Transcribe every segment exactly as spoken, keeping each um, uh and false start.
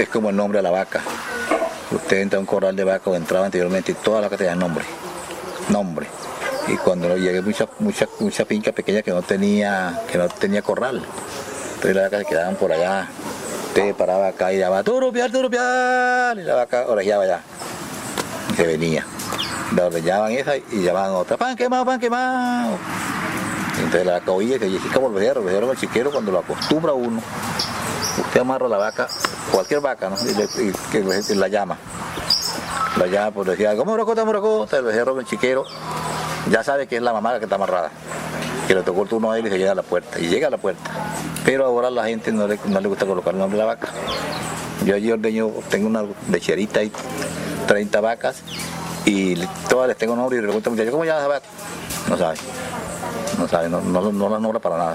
es como el nombre de la vaca. Usted entra a un corral de vaca o entraba anteriormente y todas las vacas tenían nombre. Nombre. Y cuando no llegué mucha, mucha, mucha finca pequeña que no tenía, que no tenía corral. Entonces las vacas se quedaban por allá. Usted paraba acá y llamaba, turupial, turupial, y la vaca orejeaba allá. Y se venía. La ordeñaban esa y llamaban otra, pan quemado, pan quemado. Y entonces la vaca oía y se dice, como el becerro, el becerro es el chiquero cuando lo acostumbra uno. Usted amarra la vaca, cualquier vaca, ¿no? Y, le, y, que, y la llama. La llama, pues decía, ¿cómo morocota, morocota? El becerro, el chiquero, ya sabe que es la mamá la que está amarrada. Que le tocó el turno a él y se llega a la puerta. Y llega a la puerta. Pero ahora a la gente no le, no le gusta colocar el nombre de la vaca. Yo allí ordeño, tengo una lecherita y treinta vacas y todas les tengo nombre y le pregunto al muchacho, ¿cómo llama esa vaca? No sabe. No sabe, no, no, no la nombra para nada.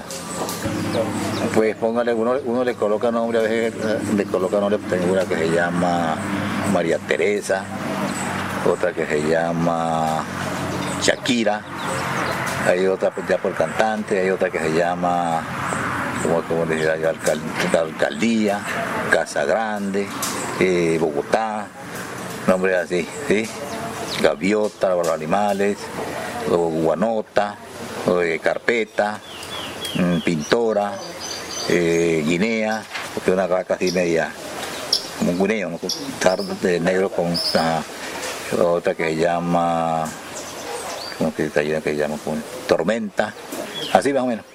Pues póngale, uno, uno le coloca nombre, a veces le coloca nombre, tengo una que se llama María Teresa, otra que se llama Shakira, hay otra ya por cantante, hay otra que se llama, como, como les decía, alcald, Alcaldía, Casa Grande, eh, Bogotá, nombres así, ¿sí? Gaviota, los animales, o Guanota, o eh, Carpeta, mmm, Pintora, eh, Guinea, porque es una vaca así media, como un guineo, ¿no? De negro con una, otra que se llama, como que que se llama con Tormenta, así más o menos.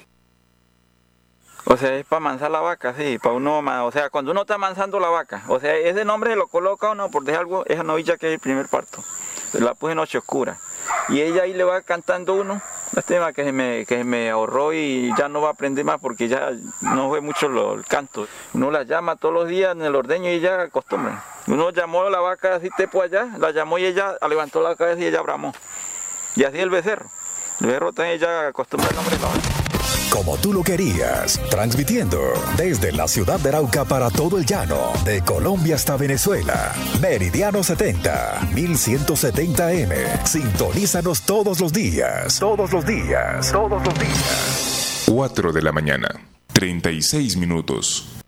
O sea, es para amansar la vaca, sí, para uno, o sea, cuando uno está amansando la vaca, o sea, ese nombre se lo coloca uno por dejar algo, esa novilla que es el primer parto, la puse en Noche Oscura, y ella ahí le va cantando uno, lástima que se me, que se me ahorró y ya no va a aprender más porque ya no fue mucho lo, el canto. Uno la llama todos los días en el ordeño y ella acostumbra. Uno llamó a la vaca así tepo allá, la llamó y ella levantó la cabeza y ella bramó. Y así el becerro, el becerro también ella acostumbra el nombre de la vaca. Como tú lo querías, transmitiendo desde la ciudad de Arauca para todo el llano, de Colombia hasta Venezuela. Meridiano setenta, mil ciento setenta eme. Sintonízanos todos los días. Todos los días. Todos los días. cuatro de la mañana, treinta y seis minutos.